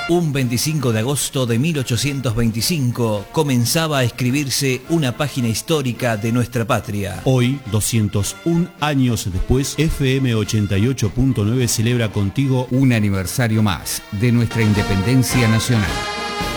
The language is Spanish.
Un 25 de agosto de 1825 comenzaba a escribirse una página histórica de nuestra patria. Hoy, 201 años después, FM 88.9 celebra contigo un aniversario más de nuestra independencia nacional.